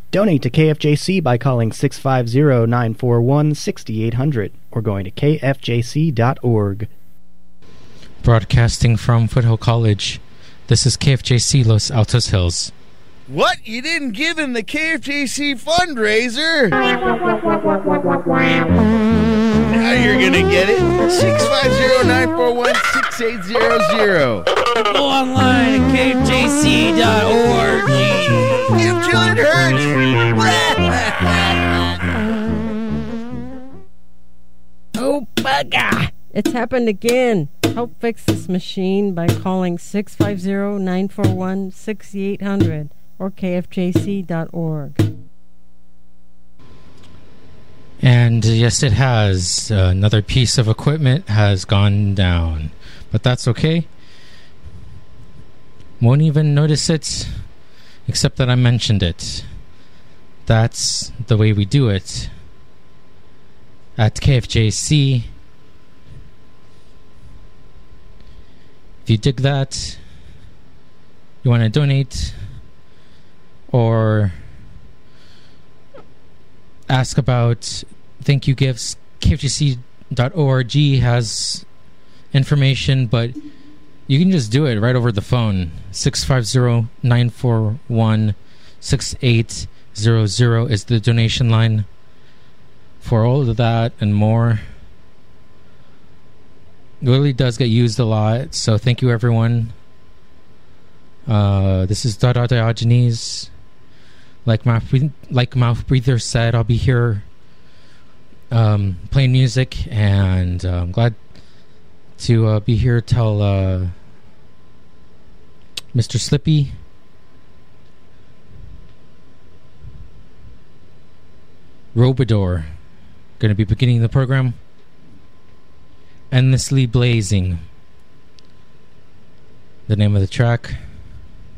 Donate to KFJC by calling 650-941-6800 or going to kfjc.org. Broadcasting from Foothill College, this is KFJC Los Altos Hills. What? You didn't give him the KFJC fundraiser? Now you're gonna get it. 650-941-6800. Go online at kfjc.org. Give till it hurts. Oh, bugger. It's happened again. Help fix this machine by calling 650-941-6800 or kfjc.org. And yes, it has. Another piece of equipment has gone down. But that's okay. Won't even notice it, except that I mentioned it. That's the way we do it at KFJC. If you dig that, you want to donate or ask about thank you gifts, KFJC.org has information, but you can just do it right over the phone. 650-941-6800 is the donation line for all of that and more. It really does get used a lot, so thank you, everyone. This is Dada Diogenes. Like Mouth Breather said, I'll be here playing music, and I'm glad to be here till Mr. Slippy Robador going to be beginning the program. Endlessly Blazing, the name of the track.